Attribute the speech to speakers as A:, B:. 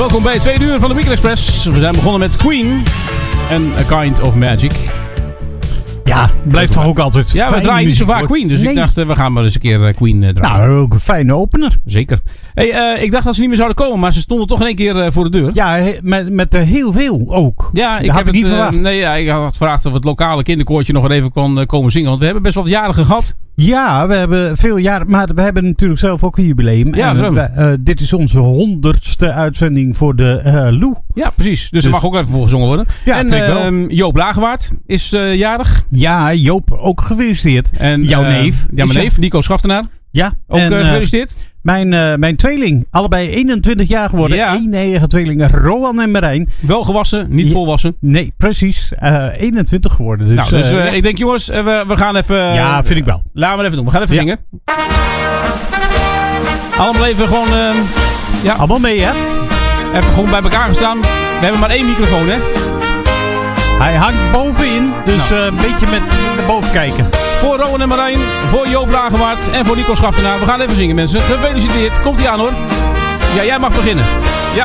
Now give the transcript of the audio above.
A: Welkom bij het tweede uur van de Weekend Express. We zijn begonnen met Queen en A Kind of Magic.
B: Ja, blijft toch ook altijd.
A: Ja, we draaien niet zo vaak Queen, dus ik dacht we gaan maar eens een keer Queen draaien.
B: Nou, ook een fijne opener.
A: Zeker. Hey, ik dacht dat ze niet meer zouden komen, maar ze stonden toch in één keer voor de deur.
B: Ja, met heel veel ook.
A: Ja, ik
B: had
A: heb
B: het niet verwacht.
A: ik had gevraagd of het lokale kinderkoortje nog even kon komen zingen, want we hebben best wel wat jarigen gehad.
B: Ja, we hebben veel jaren, maar we hebben natuurlijk zelf ook een jubileum.
A: Ja,
B: en dit is onze 100ste uitzending voor de Lou.
A: Ja, precies. Dus er mag ook even voor gezongen worden.
B: Ja,
A: en
B: vind ik wel.
A: Joop Lagewaard is jarig.
B: Ja, Joop, ook gefeliciteerd.
A: En
B: jouw neef.
A: Ja, mijn neef, Nico Schaftenaar.
B: Ja,
A: ook gefeliciteerd.
B: Mijn tweeling, allebei 21 jaar geworden.
A: Ja.
B: Enige tweelingen, Rowan en Marijn.
A: Wel gewassen, niet volwassen.
B: Nee, precies. 21 geworden. Dus,
A: ik denk jongens, we gaan even...
B: ja, vind ik wel.
A: Laten we even doen. We gaan even zingen. Allemaal even gewoon...
B: Allemaal mee, hè?
A: Even gewoon bij elkaar gestaan. We hebben maar 1 microfoon, hè?
B: Hij hangt bovenin, dus een beetje met naar boven kijken.
A: Voor Rowan en Marijn, voor Joop Lagewaard en voor Nico Schaftenaar. We gaan even zingen, mensen. Gefeliciteerd. Komt-ie aan, hoor. Ja, jij mag beginnen. Ja.